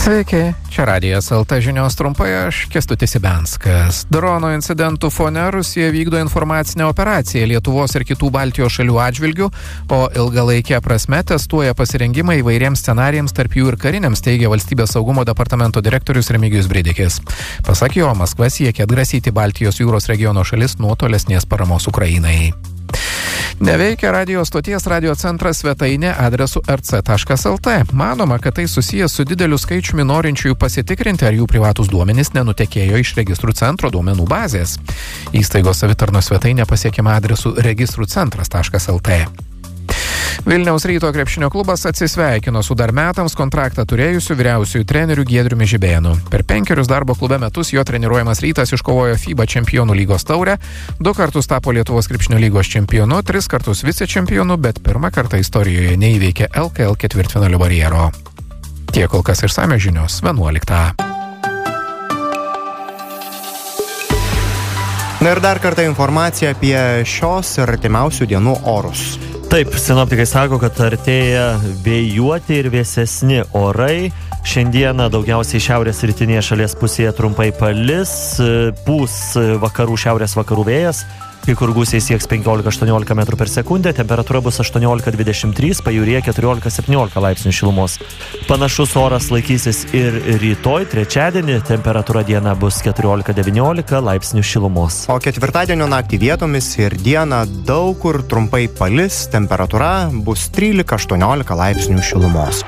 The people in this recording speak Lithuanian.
Sveiki, čia Radijas LT žinios trumpai, aš Kęstutis Ibenskas. Drono incidentų fone Rusija vykdo informacinę operaciją Lietuvos ir kitų Baltijos šalių atžvilgių, o ilgalaikė prasme testuoja pasirengimą įvairiems scenarijams, tarp jų ir kariniams, teigia Valstybės saugumo departamento direktorius Remigijus Bridikis. Pasak jo, Maskva siekia atgrasyti Baltijos jūros regiono šalis nuo tolesnės paramos Ukrainai. Neveikia radio stoties radio centras svetainė adresu rc.lt. Manoma, kad tai susijęs su dideliu skaičiumi norinčiųjų pasitikrinti, ar jų privatus duomenys nenutekėjo iš registrų centro duomenų bazės. Įstaigos savitarnos svetainė pasiekiama adresu registrų-centras.lt. Vilniaus Ryto krepšinio klubas atsisveikino su dar metams kontraktą turėjusiu vyriausiųjų treneriu Giedriumi Žibėnu. Per 5 darbo klube metus jo treniruojamas Rytas iškovojo FIBA čempionų lygos taurę, 2 kartus tapo Lietuvos krepšinio lygos čempionu, 3 kartus vicečempionu, bet pirmą kartą istorijoje neįveikė LKL ketvirtfinalio barjero. Tiek kol kas išsamios žinios 11. Na ir dar kartą informacija apie šios ir artimiausių dienų orus. Taip, sinoptikai sako, kad artėja vėjuoti ir vėsesni orai. Šiandieną daugiausiai šiaurės rytinėje šalies pusėje trumpai palis, pūs vakarų šiaurės vakarų vėjas, kai kur gūsiai sieks 15-18 metrų per sekundę, temperatūra bus 18-23, pajūryje 14-17 laipsnių šilumos. Panašus oras laikysis ir rytoj, trečiadienį, temperatūra dieną bus 14-19 laipsnių šilumos. O ketvirtadienio naktį vietomis ir dieną daug kur trumpai palis, temperatūra bus 13-18 laipsnių šilumos.